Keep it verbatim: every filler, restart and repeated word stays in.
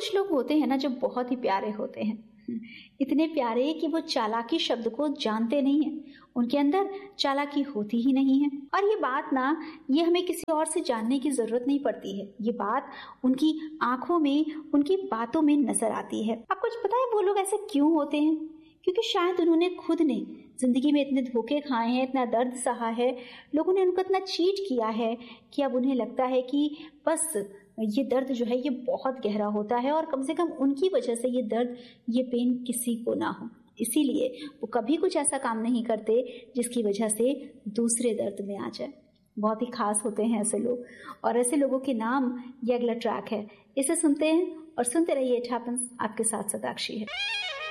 कुछ लोग होते हैं ना जो बहुत ही प्यारे होते हैं, इतने प्यारे कि वो चालाकी शब्द को जानते नहीं हैं, उनके अंदर चालाकी होती ही नहीं है। और ये बात ना, ये हमें किसी और से जानने की जरूरत नहीं पड़ती है, ये बात उनकी आंखों में, उनकी बातों में नजर आती है। अब कुछ पता है वो लोग ऐसे क्यों होते हैं? क्योंकि शायद उन्होंने खुद ने जिंदगी में इतने धोखे खाए हैं, इतना दर्द सहा है, लोगों ने उनको इतना चीट किया है कि अब उन्हें लगता है कि बस ये दर्द जो है ये बहुत गहरा होता है और कम से कम उनकी वजह से ये दर्द, ये पेन किसी को ना हो। इसीलिए वो कभी कुछ ऐसा काम नहीं करते जिसकी वजह से दूसरे दर्द में आ जाए। बहुत ही खास होते हैं ऐसे लोग, और ऐसे लोगों के नाम ये अगला ट्रैक है, इसे सुनते हैं और सुनते रहिए। इट हैपेंस आपके साथ सताक्षी है।